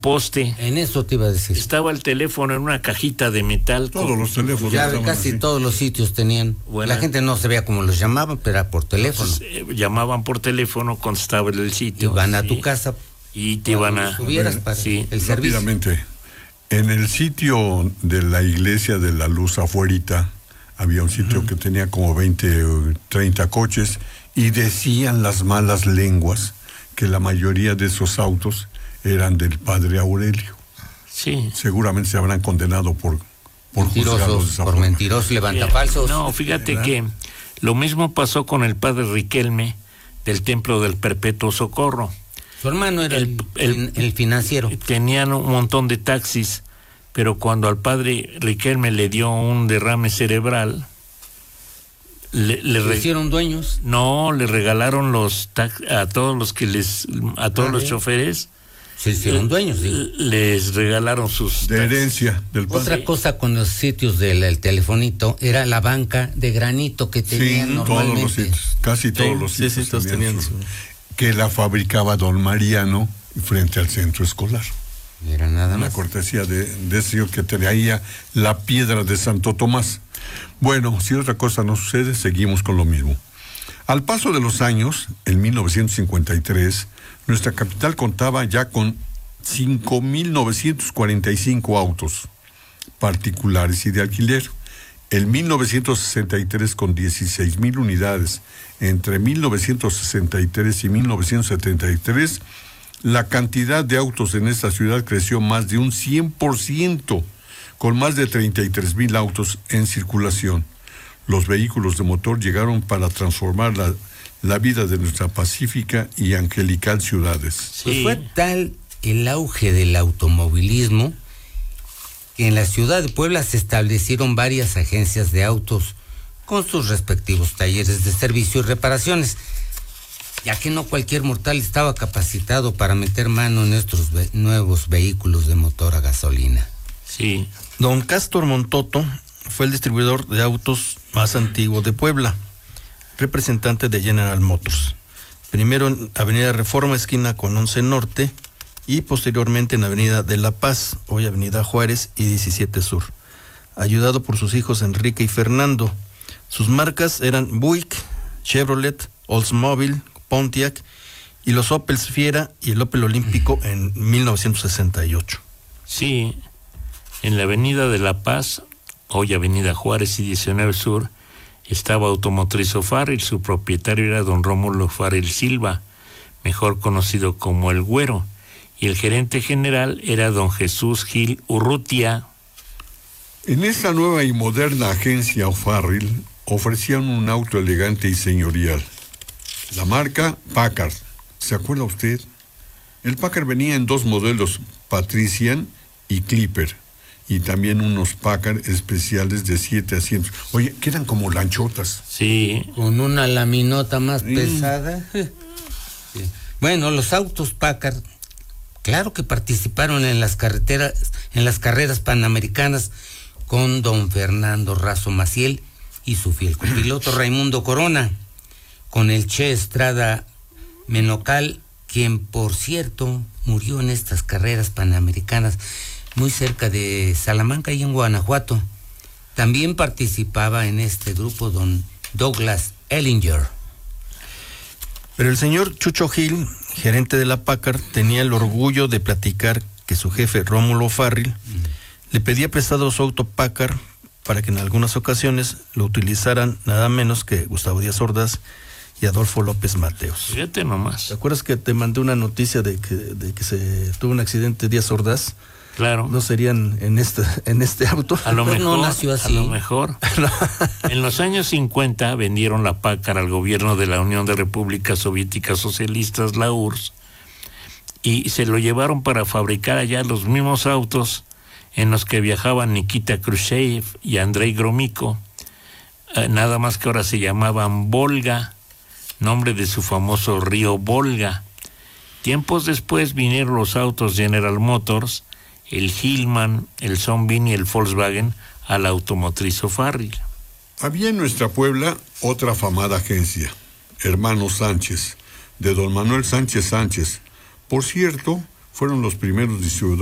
poste. En eso te iba a decir. Estaba el teléfono en una cajita de metal. Todos los teléfonos. Ya casi así. Todos los sitios tenían. Bueno, la gente no sabía cómo los llamaban, pero era por teléfono. Entonces, llamaban por teléfono, contestaba el sitio. Y van a tu casa. Y te iban a... Subieras para sí, el servicio. Rápidamente, en el sitio de la iglesia de la Luz afuerita, había un sitio que tenía como 20 o 30 coches, y decían las malas lenguas que la mayoría de esos autos eran del padre Aurelio. Sí. Seguramente se habrán condenado por mentirosos, por mentirosos, levantafalsos. No, fíjate, ¿verdad?, que lo mismo pasó con el padre Riquelme del Templo del Perpetuo Socorro. Su hermano era el financiero. Tenían un montón de taxis, pero cuando al padre Riquelme le dio un derrame cerebral, ¿Le hicieron dueños? No, le regalaron a todos los los choferes. Se hicieron dueños, sí. Les regalaron sus... De herencia del padre. Otra cosa con los sitios del telefonito era la banca de granito que tenían normalmente. Todos los sitios, casi todos los sitios tenían que la fabricaba don Mariano frente al centro escolar. Era nada más. La cortesía de ese señor que traía la piedra de Santo Tomás. Bueno, si otra cosa no sucede, seguimos con lo mismo. Al paso de los años, en 1953, nuestra capital contaba ya con 5.945 autos particulares y de alquiler. En 1963 con 16.000 unidades. Entre 1963 y 1973, la cantidad de autos en esta ciudad creció más de un 100%, con más de 33.000 autos en circulación. Los vehículos de motor llegaron para transformar la vida de nuestra pacífica y angelical ciudades. Sí. Pues fue tal el auge del automovilismo que en la ciudad de Puebla se establecieron varias agencias de autos con sus respectivos talleres de servicio y reparaciones, ya que no cualquier mortal estaba capacitado para meter mano en estos nuevos vehículos de motor a gasolina. Sí. Don Cástor Montoto fue el distribuidor de autos más antiguo de Puebla, representante de General Motors. Primero en Avenida Reforma, esquina con 11 Norte, y posteriormente en Avenida de La Paz, hoy Avenida Juárez y 17 Sur. Ayudado por sus hijos Enrique y Fernando. Sus marcas eran Buick, Chevrolet, Oldsmobile, Pontiac y los Opels Fiera y el Opel Olímpico en 1968. Sí, en la Avenida de La Paz, hoy Avenida Juárez y 19 Sur, estaba Automotriz O'Farrill. Su propietario era don Rómulo O'Farrill Silva, mejor conocido como El Güero, y el gerente general era don Jesús Gil Urrutia. En esta nueva y moderna agencia O'Farrill ofrecían un auto elegante y señorial. La marca Packard. ¿Se acuerda usted? El Packard venía en dos modelos, Patrician y Clipper, y también unos Packard especiales de 7 asientos. Oye, quedan como lanchotas. Sí. Con una laminota más pesada. Sí. Bueno, los autos Packard, claro que participaron en las carreras panamericanas con don Fernando Razo Maciel y su fiel copiloto Raimundo Corona, con el Che Estrada Menocal, quien por cierto murió en estas carreras panamericanas muy cerca de Salamanca y en Guanajuato. También participaba en este grupo don Douglas Ellinger. Pero el señor Chucho Gil, gerente de la Packard, tenía el orgullo de platicar que su jefe Rómulo O'Farrill le pedía prestado su auto Packard para que en algunas ocasiones lo utilizaran nada menos que Gustavo Díaz Ordaz y Adolfo López Mateos. Fíjate nomás. ¿Te acuerdas que te mandé una noticia de que se tuvo un accidente Díaz Ordaz? Claro. ¿No serían en este auto? A lo mejor, no nació así. A lo mejor. En los años 50 vendieron la Packard al gobierno de la Unión de Repúblicas Soviéticas Socialistas, la URSS, y se lo llevaron para fabricar allá los mismos autos en los que viajaban Nikita Khrushchev y Andrei Gromyko, nada más que ahora se llamaban Volga, nombre de su famoso río Volga. Tiempos después vinieron los autos General Motors, el Hillman, el Sunbeam y el Volkswagen a la Automotriz O'Farrill. Había en nuestra Puebla otra afamada agencia, Hermanos Sánchez, de don Manuel Sánchez Sánchez. Por cierto, fueron los primeros distribuidores